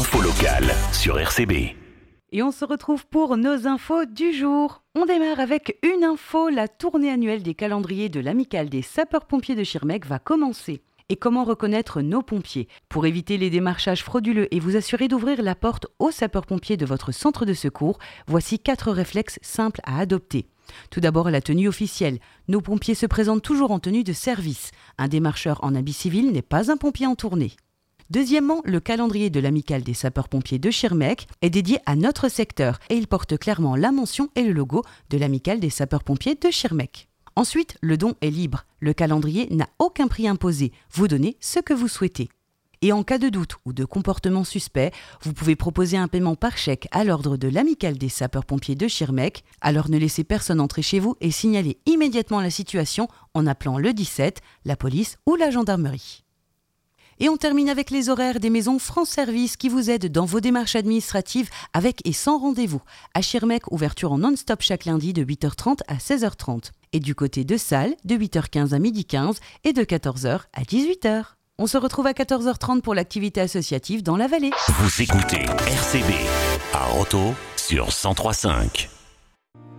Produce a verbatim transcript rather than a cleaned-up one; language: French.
infos locales sur R C B. Et on se retrouve pour nos infos du jour. On démarre avec une info, la tournée annuelle des calendriers de l'Amicale des sapeurs-pompiers de Schirmeck va commencer. Et comment reconnaître nos pompiers? Pour éviter les démarchages frauduleux et vous assurer d'ouvrir la porte aux sapeurs-pompiers de votre centre de secours, voici quatre réflexes simples à adopter. Tout d'abord, la tenue officielle. Nos pompiers se présentent toujours en tenue de service. Un démarcheur en habit civil n'est pas un pompier en tournée. Deuxièmement, le calendrier de l'Amicale des sapeurs-pompiers de Schirmeck est dédié à notre secteur et il porte clairement la mention et le logo de l'Amicale des sapeurs-pompiers de Schirmeck. Ensuite, le don est libre. Le calendrier n'a aucun prix imposé. Vous donnez ce que vous souhaitez. Et en cas de doute ou de comportement suspect, vous pouvez proposer un paiement par chèque à l'ordre de l'Amicale des sapeurs-pompiers de Schirmeck. Alors ne laissez personne entrer chez vous et signalez immédiatement la situation en appelant le dix-sept, la police ou la gendarmerie. Et on termine avec les horaires des maisons France Service qui vous aident dans vos démarches administratives avec et sans rendez-vous. À Schirmeck, ouverture en non-stop chaque lundi de huit heures trente à seize heures trente. Et du côté de Salles, de huit heures quinze à midi quinze et de quatorze heures à dix-huit heures. On se retrouve à quatorze heures trente pour l'activité associative dans la vallée. Vous écoutez R C B à Roto sur cent trois virgule cinq.